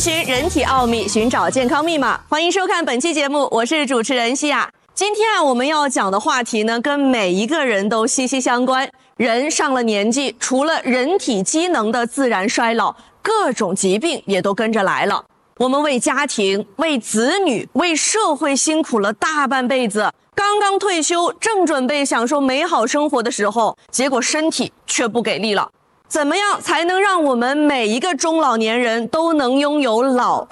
寻人体奥秘，寻找健康密码。欢迎收看本期节目，我是主持人西亚。今天我们要讲的话题呢，跟每一个人都息息相关。人上了年纪，除了人体机能的自然衰老，各种疾病也都跟着来了。我们为家庭、为子女、为社会辛苦了大半辈子，刚刚退休，正准备享受美好生活的时候，结果身体却不给力了。怎么样才能让我们每一个中老年人都能拥有老